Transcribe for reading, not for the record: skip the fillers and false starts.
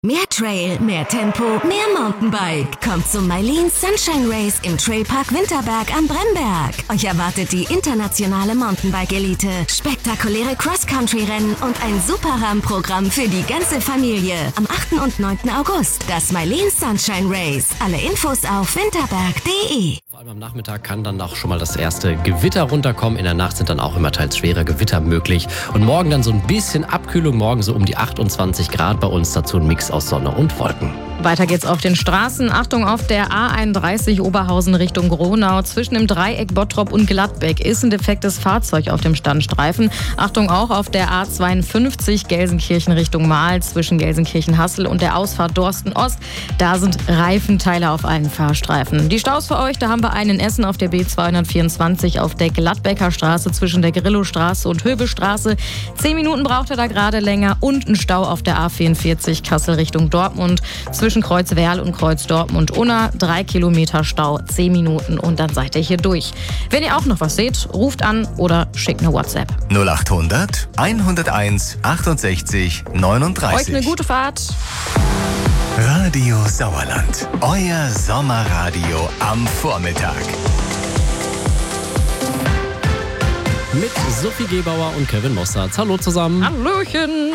Mehr Trail, mehr Tempo, mehr Mountainbike. Kommt zum Mylene Sunshine Race im Trailpark Winterberg am Bremberg. Euch erwartet die internationale Mountainbike-Elite, spektakuläre Cross-Country-Rennen und ein super Rahmenprogramm für die ganze Familie. Am 8. und 9. August das Mylene Sunshine Race. Alle Infos auf winterberg.de. Vor allem am Nachmittag kann dann auch schon mal das erste Gewitter runterkommen. In der Nacht sind dann auch immer teils schwere Gewitter möglich. Und morgen dann so ein bisschen Abkühlung. Morgen so um die 28 Grad bei uns. Dazu ein Mix aus Sonne und Wolken. Weiter geht's auf den Straßen. Achtung, auf der A31 Oberhausen Richtung Gronau. Zwischen dem Dreieck Bottrop und Gladbeck ist ein defektes Fahrzeug auf dem Standstreifen. Achtung auch auf der A52 Gelsenkirchen Richtung Mahl. Zwischen Gelsenkirchen-Hassel und der Ausfahrt Dorsten-Ost. Da sind Reifenteile auf allen Fahrstreifen. Die Staus für euch, da haben wir einen in Essen auf der B224 auf der Gladbecker Straße zwischen der Grillostraße und Höbestraße. 10 Minuten braucht er da gerade länger. Und ein Stau auf der A44 Kassel Richtung Dortmund. Zwischen Kreuz Werl und Kreuz Dortmund-Unna 3 Kilometer Stau, 10 Minuten und dann seid ihr hier durch. Wenn ihr auch noch was seht, ruft an oder schickt eine WhatsApp. 0800 101 68 39. Euch eine gute Fahrt. Radio Sauerland, euer Sommerradio am Vormittag. Mit Sophie Gebauer und Kevin Mossad. Hallo zusammen. Hallöchen.